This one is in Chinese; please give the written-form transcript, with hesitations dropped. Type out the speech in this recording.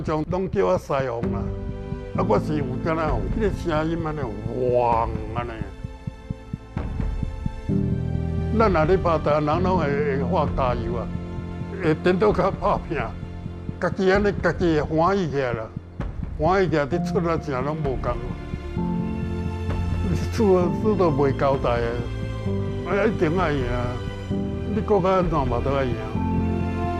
种拢叫我西红啦，啊，我是有敢若有迄个声音安尼汪安尼。咱若咧拍台，人拢会画加油啊，会颠倒较拍拼，家己安尼家己会欢喜起来啦，欢喜起来你出啊啥拢无共，厝都袂交代的，一定爱赢，你国家安怎嘛都爱赢。